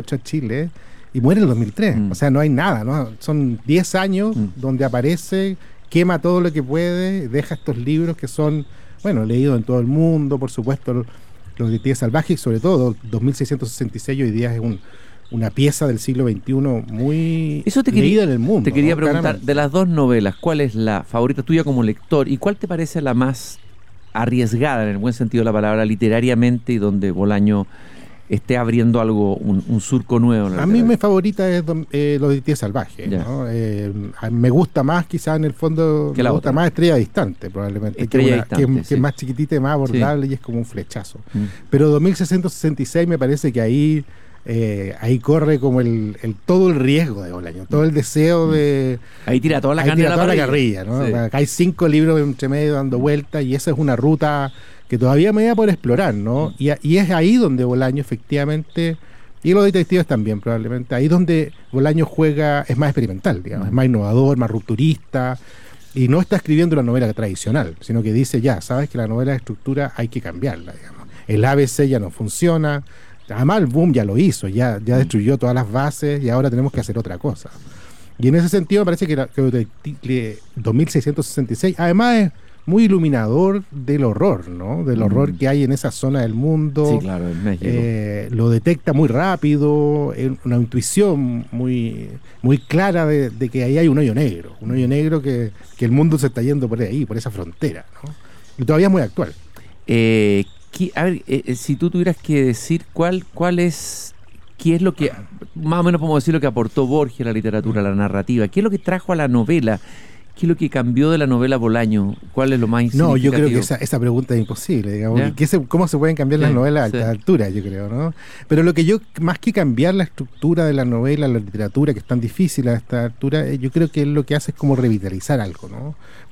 18 a Chile y muere en el 2003. O sea, no hay nada, ¿no? Son 10 años donde aparece, quema todo lo que puede, deja estos libros que son, bueno, leídos en todo el mundo, por supuesto, los detectives salvajes, y sobre todo 2666 hoy día es una pieza del siglo XXI muy leída en el mundo. Te quería preguntar, Claramente. de las dos novelas, ¿cuál es la favorita tuya como lector y cuál te parece la más arriesgada, en el buen sentido de la palabra, literariamente, y donde Bolaño esté abriendo algo, un surco nuevo? A mí mi favorita es Los detectives salvajes, ¿no? Me gusta más, quizás en el fondo, me gusta más Estrella Distante, probablemente, que es más chiquitita y más abordable, y es como un flechazo. Pero 2666 me parece que ahí corre como todo el riesgo de Bolaño, todo el deseo de... Ahí tira toda la carrilla, ¿no? Acá hay 5 libros entre medio dando vueltas, y esa es una ruta que todavía me da por explorar, ¿no? Y es ahí donde Bolaño efectivamente, y los detectives también probablemente, ahí donde Bolaño juega, es más experimental, digamos, es más innovador, más rupturista, y no está escribiendo una novela tradicional, sino que dice, ya, sabes que la novela de estructura hay que cambiarla, digamos. El ABC ya no funciona, además el boom ya lo hizo, ya destruyó todas las bases y ahora tenemos que hacer otra cosa. Y en ese sentido me parece que 2666 además es muy iluminador del horror, ¿no? Del horror que hay en esa zona del mundo. Sí, claro, en México. Lo detecta muy rápido, una intuición muy, muy clara de que ahí hay un hoyo negro que el mundo se está yendo por ahí, por esa frontera, ¿no? Y todavía es muy actual. A ver, si tú tuvieras que decir qué es lo que, más o menos podemos decir lo que aportó Borges a la literatura, a la narrativa, qué es lo que trajo a la novela, qué es lo que cambió de la novela Bolaño, cuál es lo más significativo. No, yo creo que esa pregunta es imposible, digamos. ¿Cómo se pueden cambiar las novelas a esta altura, yo creo, ¿no? Pero lo que más que cambiar la estructura de la novela, la literatura, que es tan difícil a esta altura, yo creo que lo que hace es como revitalizar algo, ¿no?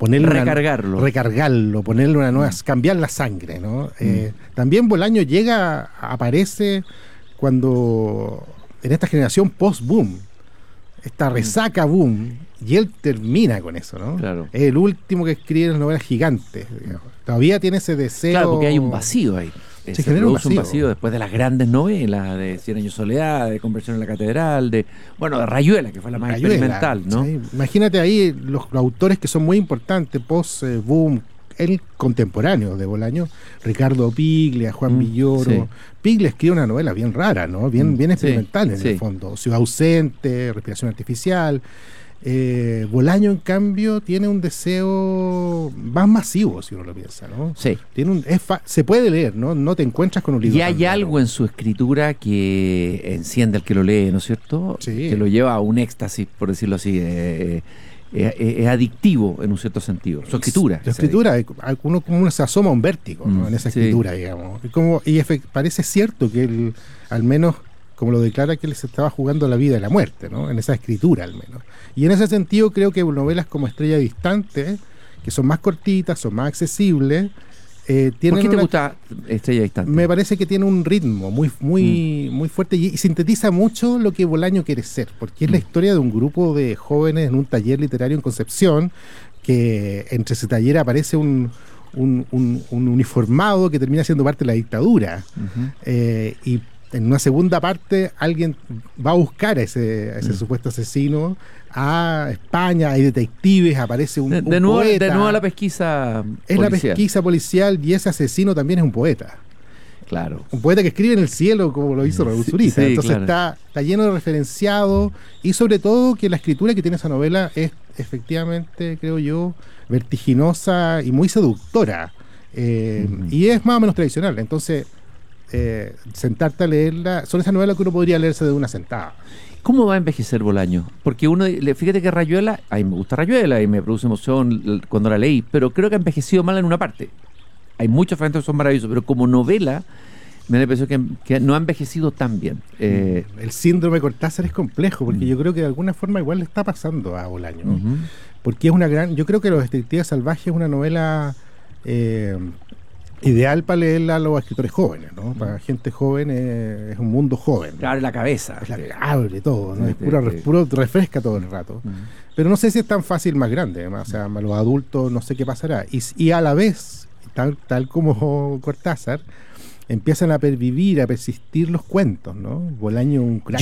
Recargarlo, ponerle una nueva, cambiar la sangre, ¿no? También Bolaño aparece cuando, en esta generación post-boom, esta resaca boom, y él termina con eso, ¿no? Claro. Es el último que escribe las novelas gigantes, digamos. Todavía tiene ese deseo. Claro, porque hay un vacío ahí. Se genera un vacío después de las grandes novelas de Cien años de soledad, de Conversión en la catedral, de Rayuela, que fue la más experimental, ¿no? Sí. Imagínate ahí los autores que son muy importantes post-boom, el contemporáneo de Bolaño, Ricardo Piglia, Juan Villoro. Sí. Piglia escribe una novela bien rara, ¿no? Bien experimental en el fondo. Ciudad ausente, Respiración artificial. Bolaño, en cambio, tiene un deseo más masivo, si uno lo piensa, ¿no? Sí. Se puede leer, ¿no? No te encuentras con un libro. Y hay algo en su escritura que enciende al que lo lee, ¿no es cierto? Sí. Que lo lleva a un éxtasis, por decirlo así. Es adictivo en un cierto sentido. Su escritura. La escritura, uno se asoma a un vértigo, ¿no? En esa escritura, digamos. Parece cierto que él, al menos, como lo declara, que él se estaba jugando la vida y la muerte, ¿no? En esa escritura, al menos. Y en ese sentido creo que novelas como Estrella Distante, que son más cortitas, son más accesibles, tienen... ¿Por qué te gusta Estrella Distante? Me parece que tiene un ritmo muy fuerte y sintetiza mucho lo que Bolaño quiere ser, porque es la historia de un grupo de jóvenes en un taller literario en Concepción, que entre ese taller aparece un uniformado que termina siendo parte de la dictadura. Y en una segunda parte alguien va a buscar a ese supuesto asesino a España, hay detectives, aparece un poeta. De nuevo la pesquisa policial. Es la pesquisa policial, y ese asesino también es un poeta. Claro. Un poeta que escribe en el cielo, como lo hizo Raúl Zurita. Entonces claro, está lleno de referenciados, y sobre todo que la escritura que tiene esa novela es efectivamente, creo yo, vertiginosa y muy seductora. Y es más o menos tradicional. Entonces, sentarte a leerla, son esas novelas que uno podría leerse de una sentada. ¿Cómo va a envejecer Bolaño? Porque fíjate que Rayuela, a mí me gusta Rayuela y me produce emoción cuando la leí, pero creo que ha envejecido mal en una parte. Hay muchos fragmentos que son maravillosos, pero como novela me da la impresión que no ha envejecido tan bien. El síndrome Cortázar es complejo, porque yo creo que de alguna forma igual le está pasando a Bolaño, porque es yo creo que Los detectives salvajes es una novela ideal para leerla a los escritores jóvenes, ¿no? Para gente joven, es un mundo joven, ¿no? Abre la cabeza. Abre todo, ¿no? Es puro refresca todo el rato. Pero no sé si es tan fácil más grande, o sea, los adultos no sé qué pasará. Y a la vez, tal como Cortázar, empiezan a pervivir, a persistir los cuentos, ¿no? Bolaño un crack.